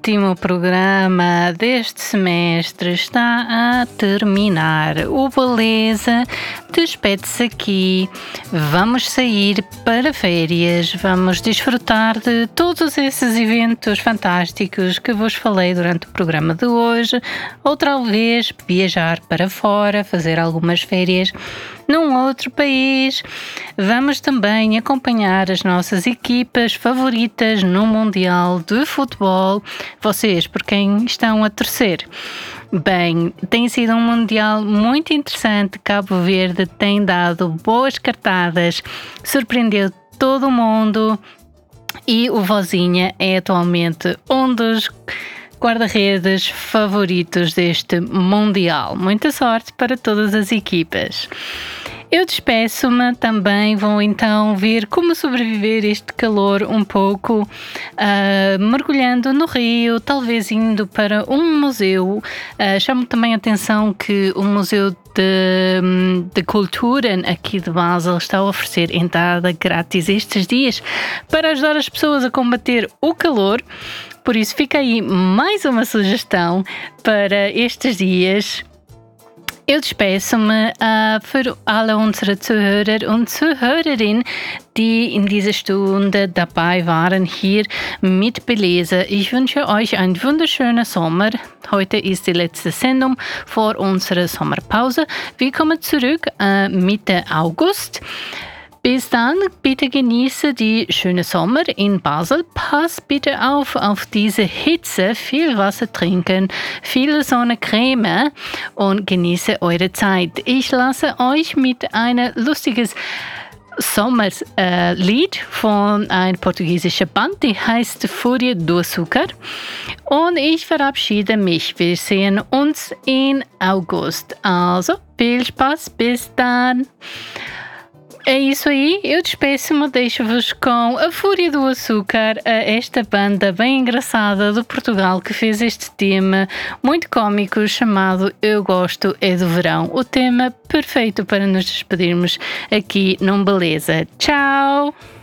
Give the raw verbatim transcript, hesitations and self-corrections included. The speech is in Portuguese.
último programa deste semestre está a terminar. O Beleza despede-se aqui. Vamos sair para férias, vamos desfrutar de todos esses eventos fantásticos que vos falei durante o programa de hoje, ou talvez viajar para fora, fazer algumas férias num outro país. Vamos também acompanhar as nossas equipas favoritas no Mundial de Futebol. Vocês, por quem estão a torcer? Bem, tem sido um Mundial muito interessante. Cabo Verde tem dado boas cartadas, surpreendeu todo o mundo e o Vozinha é atualmente um dos guarda-redes favoritos deste Mundial. Muita sorte para todas as equipas. Eu despeço-me também, vou então ver como sobreviver a este calor um pouco, uh, mergulhando no rio, talvez indo para um museu. Uh, chamo também a atenção que o Museu de, de Cultura aqui de Basel está a oferecer entrada grátis estes dias para ajudar as pessoas a combater o calor. Por isso fica aí mais uma sugestão para estes dias. Eu despeço-me uh, für alle unsere Zuhörer und Zuhörerinnen, die in dieser Stunde dabei waren, hier mit Beleza. Ich wünsche euch einen wunderschönen Sommer. Heute ist die letzte Sendung vor unserer Sommerpause. Wir kommen zurück uh, Mitte August. Bis dann, bitte genieße die schöne Sommer in Basel. Passt bitte auf auf diese Hitze, viel Wasser trinken, viel Sonnencreme und genieße eure Zeit. Ich lasse euch mit einem lustiges Sommerlied äh, von einer portugiesischen Band, die heißt Fúria do Açúcar. Und ich verabschiede mich. Wir sehen uns in August. Also, viel Spaß, bis dann. É isso aí, eu despeço-me, deixo-vos com a Fúria do Açúcar, esta banda bem engraçada do Portugal que fez este tema muito cómico chamado Eu Gosto é do Verão, o tema perfeito para nos despedirmos aqui num Beleza. Tchau!